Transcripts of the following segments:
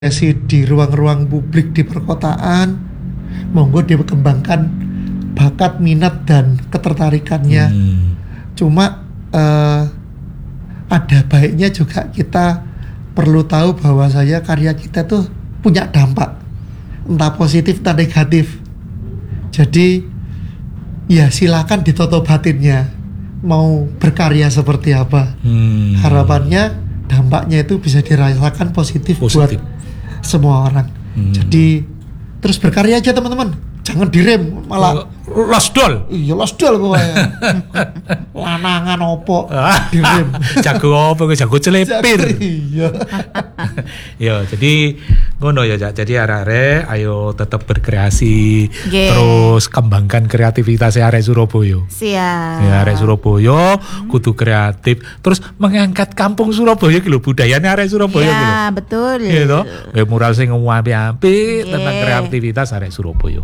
di ruang-ruang publik di perkotaan, monggo dikembangkan bakat, minat dan ketertarikannya. Cuma ada baiknya juga kita perlu tahu bahwa karya kita tuh punya dampak, entah positif entah negatif. Jadi ya silakan ditoto batinnya, mau berkarya seperti apa. Harapannya dampaknya itu bisa dirasakan positif. Buat semua orang. Jadi terus berkarya aja teman-teman, jangan direm malah losdol. Iya losdol pokoknya. Lanangan opo direm. Jago opo, jago celepir. Iya. Ya, jadi ngono ya, jadi arek-arek ayo tetap berkreasi, terus kembangkan kreativitas arek Surabaya. Siap. Ya, arek Surabaya kudu kreatif, terus mengangkat kampung Surabaya iki lho, budayane arek Surabaya iki lho. Ya, betul. Gitu. Mural sing apik-apik tentang kreativitas arek Surabaya.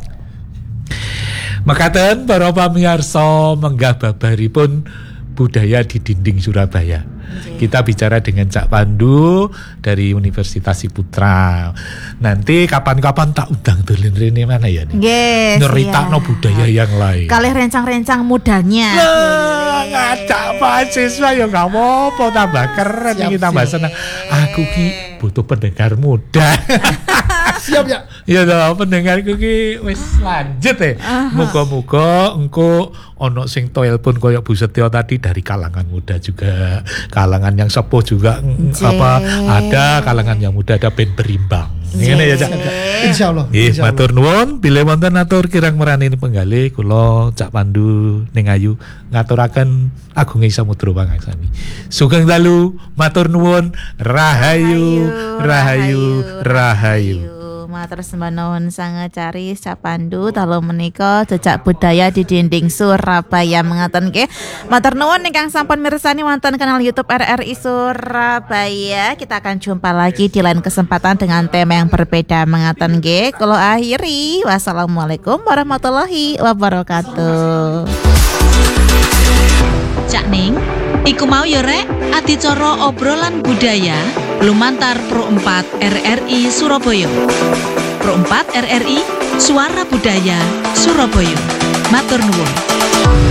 Mekaten para pamirsa menggah babaripun budaya di dinding Surabaya. Kita bicara dengan Cak Pandu dari Universitas Ciputra. Nanti kapan-kapan tak undang dolen rene mana ya nih? Nyeritakno budaya yang lain. Kalih rencang-rencang mudanya. Ngajak mahasiswa ya gak apa-apa, tambah keren iki, tambah seneng. Aku ki butuh pendengar muda. Siap ya. Ya toh, pendengarku ki wis lanjut Muga-muga engko ono sing telepon koyo Bu Setyo tadi dari kalangan muda juga, kalangan yang sepuh juga ada, kalangan yang muda ada ben berimbang. Ngene ya Cak. Insyaallah. Nggih, matur nuwun. Bilih wonten atur kirang merani penggalih kula Cak Pandu ning Ayu ngaturaken agunging samudra pangaksami. Sugeng dalu, matur nuwun, rahayu, rahayu, rahayu. Matur sembah nuwun sanget cari Cak Pandu dalu menika jejak budaya di dinding Surabaya mengaten nggih. Matur nuwun ingkang sampun mirsani wonten kanal YouTube RRI Surabaya. Kita akan jumpa lagi di lain kesempatan dengan tema yang berbeda mengaten nggih. Kula akhiri, wassalamualaikum warahmatullahi wabarakatuh. Cak Ning, iku mau yo rek adicara obrolan budaya lumantar Pro 4 RRI Surabaya. Pro 4 RRI Suara Budaya Surabaya. Matur nuwun.